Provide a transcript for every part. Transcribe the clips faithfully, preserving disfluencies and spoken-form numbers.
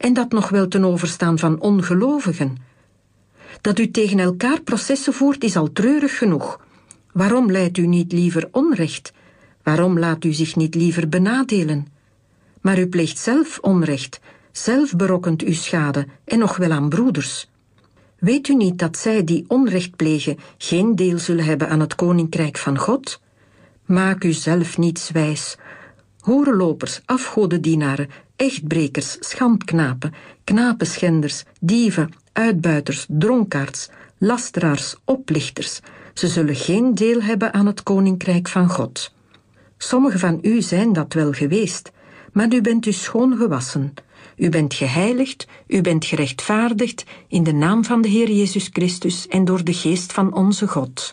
en dat nog wel ten overstaan van ongelovigen. Dat u tegen elkaar processen voert is al treurig genoeg. Waarom lijdt u niet liever onrecht? Waarom laat u zich niet liever benadelen? Maar u pleegt zelf onrecht, zelf berokkent u schade en nog wel aan broeders. Weet u niet dat zij die onrecht plegen geen deel zullen hebben aan het koninkrijk van God? Maak u zelf niets wijs. Hoerenlopers, afgodendienaren, echtbrekers, schandknapen, knapenschenders, dieven, uitbuiters, dronkaards, lasteraars, oplichters, ze zullen geen deel hebben aan het koninkrijk van God. Sommigen van u zijn dat wel geweest, maar u bent u schoon gewassen. U bent geheiligd, u bent gerechtvaardigd in de naam van de Heer Jezus Christus en door de geest van onze God.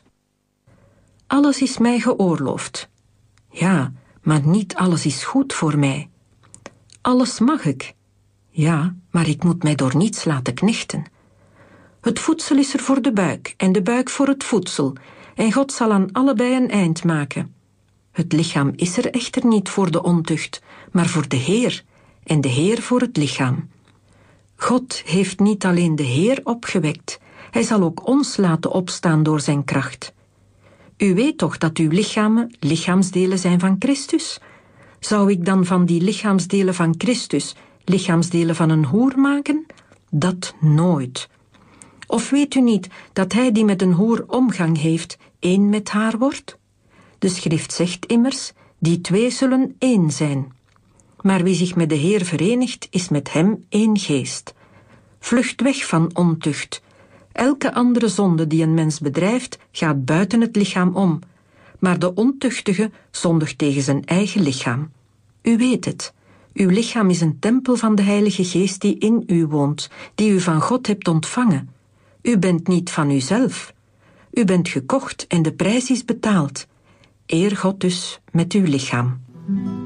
Alles is mij geoorloofd. Ja, maar niet alles is goed voor mij. Alles mag ik. Ja, maar ik moet mij door niets laten knechten. Het voedsel is er voor de buik en de buik voor het voedsel, en God zal aan allebei een eind maken. Het lichaam is er echter niet voor de ontucht, maar voor de Heer, en de Heer voor het lichaam. God heeft niet alleen de Heer opgewekt, hij zal ook ons laten opstaan door zijn kracht. U weet toch dat uw lichamen lichaamsdelen zijn van Christus? Zou ik dan van die lichaamsdelen van Christus lichaamsdelen van een hoer maken? Dat nooit. Of weet u niet dat hij die met een hoer omgang heeft, één met haar wordt? De schrift zegt immers, die twee zullen één zijn. Maar wie zich met de Heer verenigt, is met hem één geest. Vlucht weg van ontucht. Elke andere zonde die een mens bedrijft, gaat buiten het lichaam om. Maar de ontuchtige zondigt tegen zijn eigen lichaam. U weet het. Uw lichaam is een tempel van de Heilige Geest die in u woont, die u van God hebt ontvangen. U bent niet van uzelf. U bent gekocht en de prijs is betaald. Eer God dus met uw lichaam.